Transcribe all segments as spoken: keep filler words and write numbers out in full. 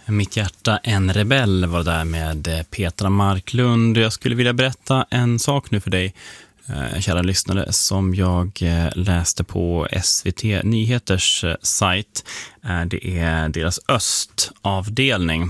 Mitt hjärta en rebell var där med Petra Marklund. Jag skulle vilja berätta en sak nu för dig, kära lyssnare, som jag läste på S V T Nyheters sajt. Det är deras östavdelning.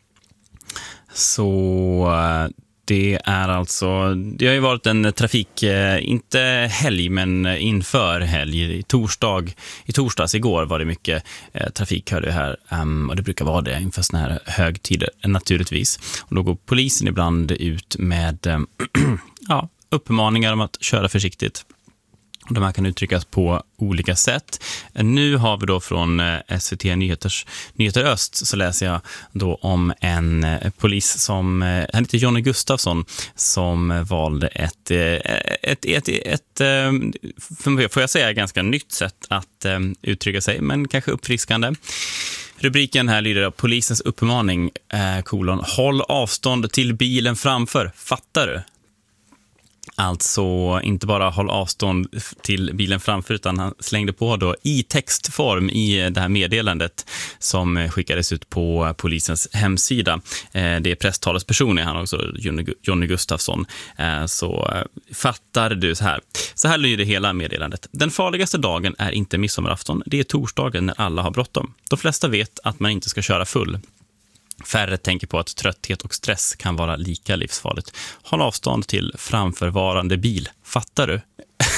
Så det är alltså, det har ju varit en trafik, inte helg men inför helg, i torsdag, i torsdags igår var det mycket eh, trafik hörde jag här, um, och det brukar vara det inför såna här högtider naturligtvis. Och då går polisen ibland ut med eh, ja, uppmaningar om att köra försiktigt. De här kan uttryckas på olika sätt. Nu har vi då från S V T Nyheters, Nyheter Öst, så läser jag då om en polis som, han heter Jonny Gustafsson, som valde ett, ett, ett, ett, ett får jag säga, ganska nytt sätt att uttrycka sig, men kanske uppfriskande. Rubriken här lyder: polisens uppmaning, eh, kolon, håll avstånd till bilen framför, fattar du? Alltså inte bara håll avstånd till bilen framför, utan han slängde på då i textform i det här meddelandet som skickades ut på polisens hemsida. Det är presstalesperson, han också, Jonny Gustafsson. Så fattar du så här. Så här lyder hela meddelandet. Den farligaste dagen är inte midsommarafton, det är torsdagen när alla har bråttom. De flesta vet att man inte ska köra full. Färre tänker på att trötthet och stress kan vara lika livsfarligt. Håll avstånd till framförvarande bil. Fattar du?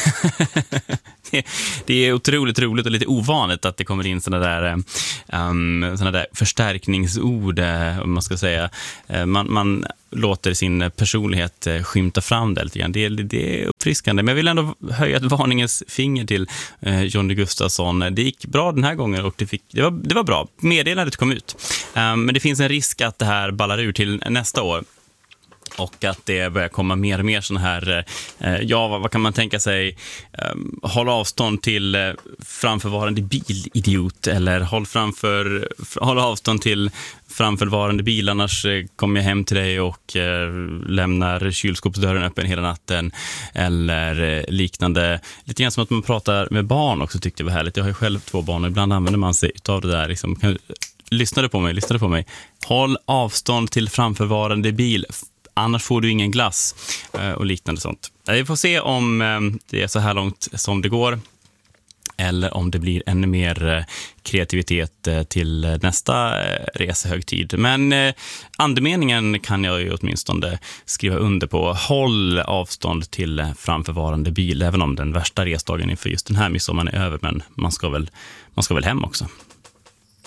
det, det är otroligt roligt och lite ovanligt att det kommer in såna där, um, såna där förstärkningsord, om man ska säga. Man, man låter sin personlighet skymta fram det lite grann. Det, det är uppfriskande. Men jag vill ändå höja ett varningens finger till eh, Jonny Gustafsson. Det gick bra den här gången och det, fick, det, var, det var bra. Meddelandet kom ut. Um, men det finns en risk att det här ballar ur till nästa år. Och att det börjar komma mer och mer sån här, eh, ja vad, vad kan man tänka sig, eh, håll avstånd till eh, framförvarande bilidiot, eller håll, framför, håll avstånd till framförvarande bil, annars eh, kommer jag hem till dig och eh, lämnar kylskåpsdörren öppen hela natten, eller eh, liknande. Lite grann som att man pratar med barn också, tyckte jag var härligt. Jag har ju själv två barn och ibland använder man sig av det där liksom, kan, lyssna på mig, lyssna på mig. Håll avstånd till framförvarande bil, annars får du ingen glass, och liknande sånt. Vi får se om det är så här långt som det går, eller om det blir ännu mer kreativitet till nästa resehögtid. Men andemeningen kan jag ju åtminstone skriva under på. Håll avstånd till framförvarande bil, även om den värsta resdagen inför just den här midsommaren är över, men man ska väl, man ska väl hem också.